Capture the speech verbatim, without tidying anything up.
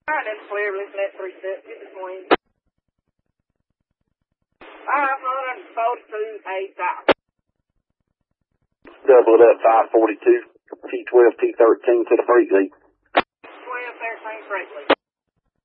All right, that's clear. Listen at three steps. Get the swing. five forty-two, eight thousand. Double it up, five forty-two, T twelve, T thirteen to the freak lead.